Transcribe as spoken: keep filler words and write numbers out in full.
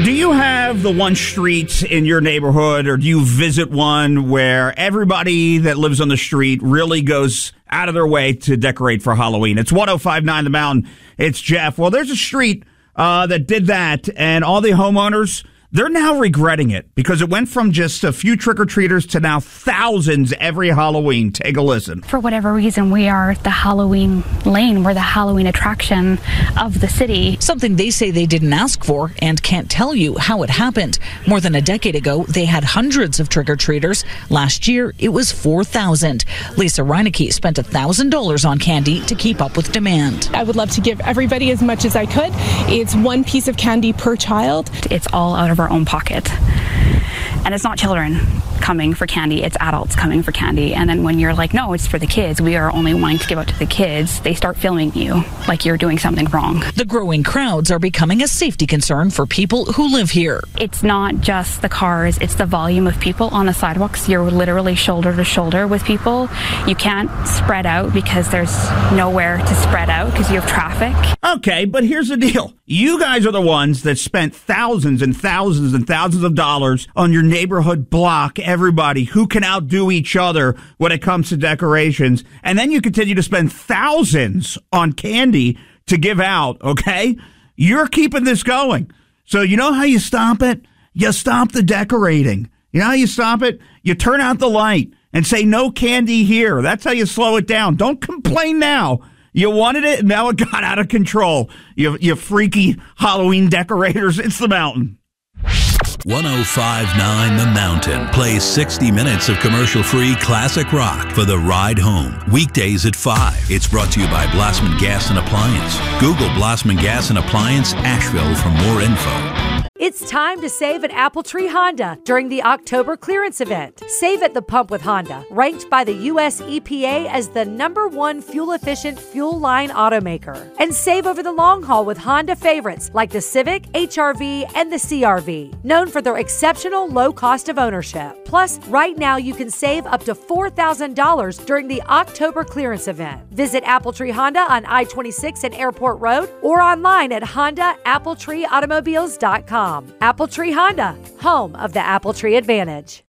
Do you have the one street in your neighborhood, or do you visit one where everybody that lives on the street really goes out of their way to decorate for Halloween? It's one oh five point nine The Mountain. It's Jeff. Well, there's a street uh, that did that, and all the homeowners, they're now regretting it because it went from just a few trick-or-treaters to now thousands every Halloween. Take a listen. For whatever reason, we are the Halloween lane. We're the Halloween attraction of the city. Something they say they didn't ask for and can't tell you how it happened. More than a decade ago, they had hundreds of trick-or-treaters. Last year, it was four thousand. Lisa Reinecke spent one thousand dollars on candy to keep up with demand. I would love to give everybody as much as I could. It's one piece of candy per child. It's all out of our own pocket. And it's not children coming for candy, it's adults coming for candy. And then when you're like, no, it's for the kids, we are only wanting to give out to the kids, they start filming you like you're doing something wrong. The growing crowds are becoming a safety concern for people who live here. It's not just the cars, it's the volume of people on the sidewalks. You're literally shoulder to shoulder with people. You can't spread out because there's nowhere to spread out because you have traffic. Okay, but here's the deal. You guys are the ones that spent thousands and thousands and thousands of dollars on your neighborhood block, everybody who can outdo each other when it comes to decorations. And then you continue to spend thousands on candy to give out, okay? You're keeping this going. So you know how you stop it? You stop the decorating. You know how you stop it? You turn out the light and say no candy here. That's how you slow it down. Don't complain now. You wanted it, and now it got out of control. You, you freaky Halloween decorators. It's The Mountain. one oh five point nine The Mountain plays sixty minutes of commercial-free classic rock for the ride home. Weekdays at five. It's brought to you by Blossman Gas and Appliance. Google Blossman Gas and Appliance Asheville for more info. It's time to save at Apple Tree Honda during the October clearance event. Save at the pump with Honda, ranked by the U S E P A as the number one fuel-efficient fuel line automaker. And save over the long haul with Honda favorites like the Civic, H R V, and the C R V, known for their exceptional low cost of ownership. Plus, right now you can save up to four thousand dollars during the October clearance event. Visit Apple Tree Honda on I twenty-six and Airport Road or online at honda apple tree automobiles dot com. Apple Tree Honda, home of the Apple Tree Advantage.